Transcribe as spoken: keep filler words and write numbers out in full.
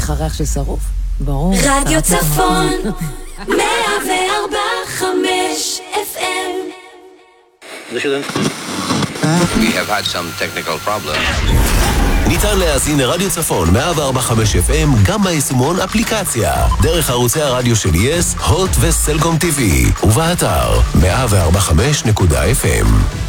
לך ריח של שרוף? ברור. רדיו צפון מאה וארבע חמש אף אם. We have had some technical problems. ניתן להאזין לרדיו צפון מאה וארבע חמש אף אם גם ביישומון אפליקציה, דרך ערוצי הרדיו של יס, הוט וסלקום טי וי, ובאתר מאה וארבע חמש נקודה אף אם.